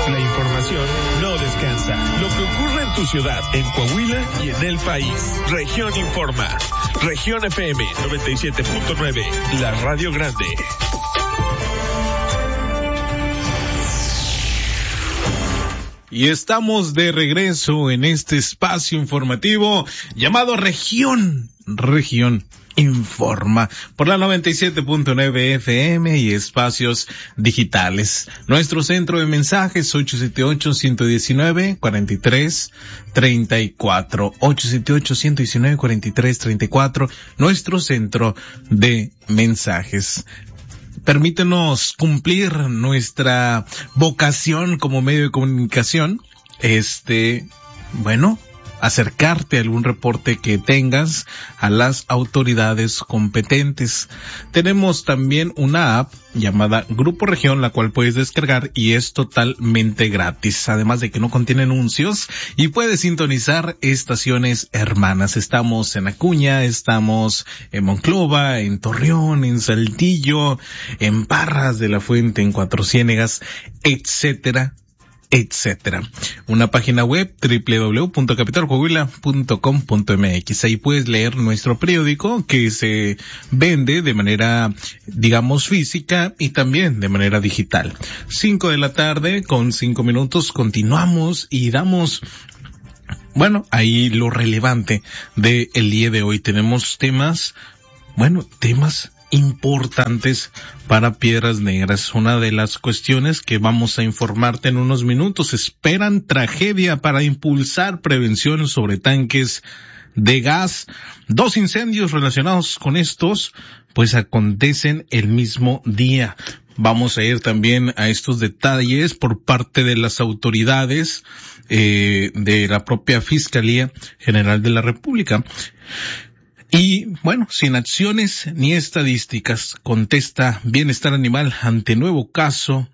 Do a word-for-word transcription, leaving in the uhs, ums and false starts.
La información no descansa. Lo que ocurre en tu ciudad, en Coahuila y en el país. Región Informa. Región F M noventa y siete punto nueve. La Radio Grande. Y estamos de regreso en este espacio informativo llamado Región, Región Informa, por la noventa y siete punto nueve F M y espacios digitales. Nuestro centro de mensajes ocho siete ocho, uno uno nueve, cuatro tres tres cuatro, ocho siete ocho, uno uno nueve, cuatro tres tres cuatro, nuestro centro de mensajes. Permítenos cumplir nuestra vocación como medio de comunicación, este, bueno, acercarte a algún reporte que tengas a las autoridades competentes. Tenemos también una app llamada Grupo Región, la cual puedes descargar y es totalmente gratis, además de que no contiene anuncios y puedes sintonizar estaciones hermanas. Estamos en Acuña, estamos en Monclova, en Torreón, en Saltillo, en Parras de la Fuente, en Cuatro Ciénegas, etcétera, etcétera. Una página web doble u doble u doble u punto capital coahuila punto com punto m x. Ahí puedes leer nuestro periódico que se vende de manera, digamos, física y también de manera digital. Cinco de la tarde con cinco minutos continuamos y damos, bueno, ahí lo relevante del día de hoy. Tenemos temas, bueno, temas importantes para Piedras Negras. Una de las cuestiones que vamos a informarte en unos minutos: esperan tragedia para impulsar prevención sobre tanques de gas. Dos incendios relacionados con estos pues acontecen el mismo día. Vamos a ir también a estos detalles por parte de las autoridades eh, de la propia Fiscalía General de la República. Y, bueno, sin acciones ni estadísticas, contesta Bienestar Animal ante nuevo caso